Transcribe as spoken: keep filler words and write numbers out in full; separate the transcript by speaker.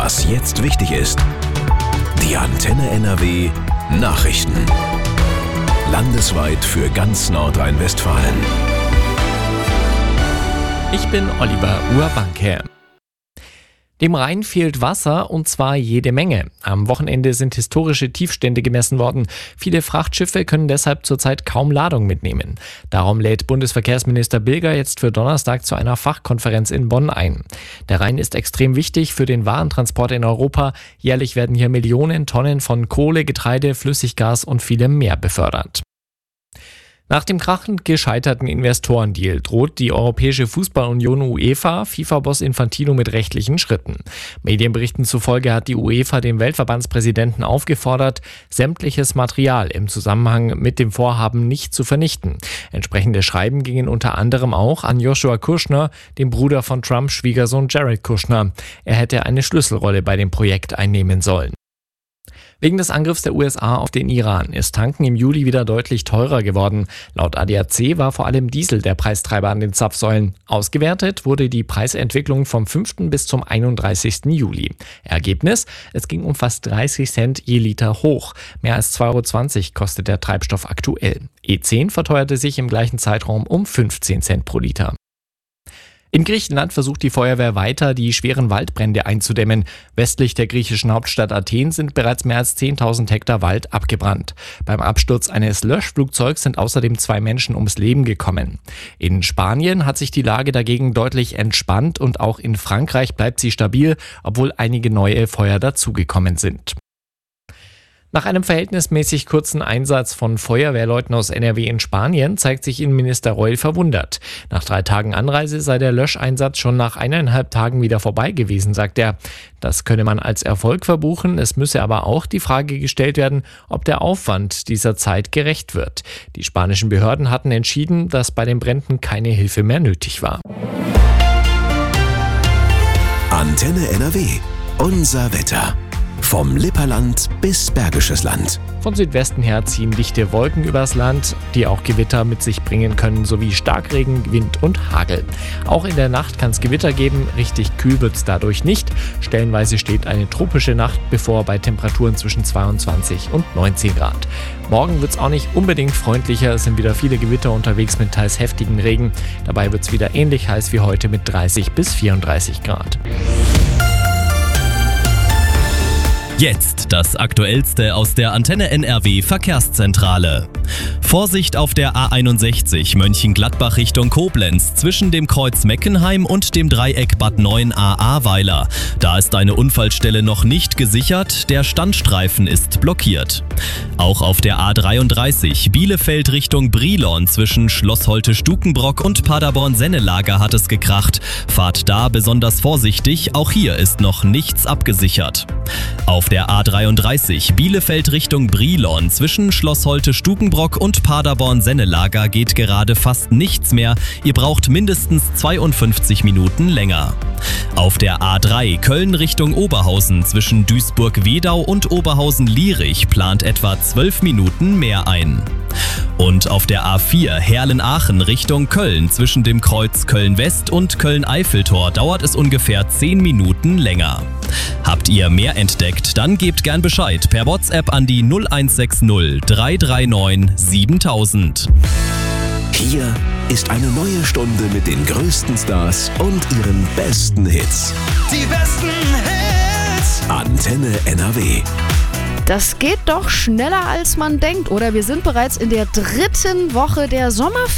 Speaker 1: Was jetzt wichtig ist. Die Antenne N R W Nachrichten. Landesweit für ganz Nordrhein-Westfalen.
Speaker 2: Ich bin Oliver Urbanke. Dem Rhein fehlt Wasser, und zwar jede Menge. Am Wochenende sind historische Tiefstände gemessen worden. Viele Frachtschiffe können deshalb zurzeit kaum Ladung mitnehmen. Darum lädt Bundesverkehrsminister Bilger jetzt für Donnerstag zu einer Fachkonferenz in Bonn ein. Der Rhein ist extrem wichtig für den Warentransport in Europa. Jährlich werden hier Millionen Tonnen von Kohle, Getreide, Flüssiggas und vielem mehr befördert. Nach dem krachend gescheiterten Investorendeal droht die Europäische Fußballunion UEFA FIFA-Boss Infantino mit rechtlichen Schritten. Medienberichten zufolge hat die UEFA den Weltverbandspräsidenten aufgefordert, sämtliches Material im Zusammenhang mit dem Vorhaben nicht zu vernichten. Entsprechende Schreiben gingen unter anderem auch an Joshua Kushner, den Bruder von Trumps Schwiegersohn Jared Kushner. Er hätte eine Schlüsselrolle bei dem Projekt einnehmen sollen. Wegen des Angriffs der U S A auf den Iran ist Tanken im Juli wieder deutlich teurer geworden. Laut A D A C war vor allem Diesel der Preistreiber an den Zapfsäulen. Ausgewertet wurde die Preisentwicklung vom fünften bis zum einunddreißigsten Juli. Ergebnis: Es ging um fast dreißig Cent je Liter hoch. Mehr als zwei Euro zwanzig kostet der Treibstoff aktuell. E zehn verteuerte sich im gleichen Zeitraum um fünfzehn Cent pro Liter. In Griechenland versucht die Feuerwehr weiter, die schweren Waldbrände einzudämmen. Westlich der griechischen Hauptstadt Athen sind bereits mehr als zehntausend Hektar Wald abgebrannt. Beim Absturz eines Löschflugzeugs sind außerdem zwei Menschen ums Leben gekommen. In Spanien hat sich die Lage dagegen deutlich entspannt und auch in Frankreich bleibt sie stabil, obwohl einige neue Feuer dazugekommen sind. Nach einem verhältnismäßig kurzen Einsatz von Feuerwehrleuten aus N R W in Spanien zeigt sich Innenminister Reul verwundert. Nach drei Tagen Anreise sei der Löscheinsatz schon nach eineinhalb Tagen wieder vorbei gewesen, sagt er. Das könne man als Erfolg verbuchen, es müsse aber auch die Frage gestellt werden, ob der Aufwand dieser Zeit gerecht wird. Die spanischen Behörden hatten entschieden, dass bei den Bränden keine Hilfe mehr nötig war.
Speaker 1: Antenne N R W. Unser Wetter. Vom Lipperland bis Bergisches Land.
Speaker 2: Von Südwesten her ziehen dichte Wolken übers Land, die auch Gewitter mit sich bringen können, sowie Starkregen, Wind und Hagel. Auch in der Nacht kann es Gewitter geben, richtig kühl wird es dadurch nicht. Stellenweise steht eine tropische Nacht bevor bei Temperaturen zwischen zweiundzwanzig und neunzehn Grad. Morgen wird es auch nicht unbedingt freundlicher, es sind wieder viele Gewitter unterwegs mit teils heftigen Regen. Dabei wird es wieder ähnlich heiß wie heute mit dreißig bis vierunddreißig Grad.
Speaker 3: Jetzt das Aktuellste aus der Antenne N R W Verkehrszentrale. Vorsicht auf der A einundsechzig Mönchengladbach Richtung Koblenz zwischen dem Kreuz Meckenheim und dem Dreieck Bad Neuenahr-Ahrweiler. Da ist eine Unfallstelle noch nicht gesichert, der Standstreifen ist blockiert. Auch auf der A dreiunddreißig Bielefeld Richtung Brilon zwischen Schloss Holte-Stukenbrock und Paderborn-Sennelager hat es gekracht. Fahrt da besonders vorsichtig, auch hier ist noch nichts abgesichert. Auf der A dreiunddreißig Bielefeld Richtung Brilon zwischen Schloss Holte-Stukenbrock und Paderborn-Sennelager geht gerade fast nichts mehr. Ihr braucht mindestens zweiundfünfzig Minuten länger. Auf der A drei Köln Richtung Oberhausen zwischen Duisburg-Wedau und Oberhausen-Lierich plant etwa zwölf Minuten mehr ein. Und auf der A vier Herlen-Aachen Richtung Köln zwischen dem Kreuz Köln-West und Köln-Eiffeltor dauert es ungefähr zehn Minuten länger. Habt ihr mehr entdeckt, dann gebt gern Bescheid per WhatsApp an die null eins sechs null drei drei neun siebentausend.
Speaker 1: Hier ist eine neue Stunde mit den größten Stars und ihren besten Hits.
Speaker 4: Die besten Hits.
Speaker 1: Antenne N R W.
Speaker 5: Das geht doch schneller als man denkt, oder? Wir sind bereits in der dritten Woche der Sommerferien.